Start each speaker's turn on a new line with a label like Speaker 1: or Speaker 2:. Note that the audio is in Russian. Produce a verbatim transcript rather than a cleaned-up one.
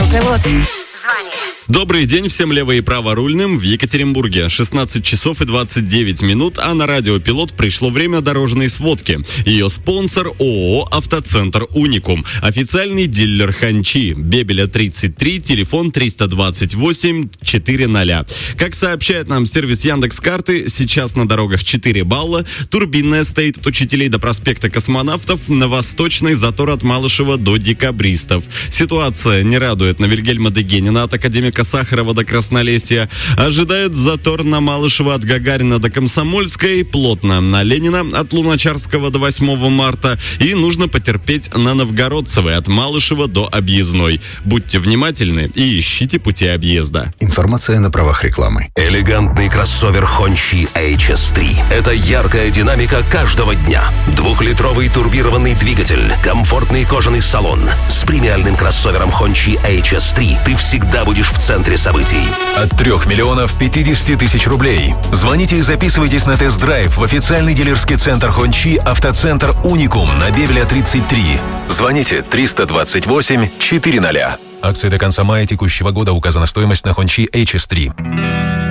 Speaker 1: только вот звание.
Speaker 2: Добрый день всем лево- и праворульным в Екатеринбурге. шестнадцать часов и двадцать девять минут, а на радио «Пилот» пришло время дорожной сводки. Ее спонсор ООО «Автоцентр Уникум». Официальный дилер Ханчи. Бебеля тридцать три, телефон триста двадцать восемь четыреста. Как сообщает нам сервис Яндекс.Карты, сейчас на дорогах четыре балла. Турбинная стоит от Учителей до проспекта Космонавтов. На Восточной затор от Малышева до Декабристов. Ситуация не радует на Вильгельма Дегенина от Академика Сахарова до Краснолесья. Ожидает затор на Малышева от Гагарина до Комсомольской, плотно на Ленина от Луначарского до восьмого марта, и нужно потерпеть на Новгородцевой от Малышева до Объездной. Будьте внимательны и ищите пути объезда.
Speaker 3: Информация на правах рекламы.
Speaker 4: Элегантный кроссовер Хончи эйч эс три. Это яркая динамика каждого дня. Двухлитровый турбированный двигатель, комфортный кожаный салон. С премиальным кроссовером Хончи эйч эс три ты всегда будешь в центре событий.
Speaker 5: От трех миллионов пятидесяти тысяч рублей. Звоните и записывайтесь на тест-драйв в официальный дилерский центр Хончи «Автоцентр Уникум» на Бевеля тридцать три. Звоните триста двадцать восемь четыреста. Акция до конца мая текущего года. Указана стоимость на Хончи эйч эс три.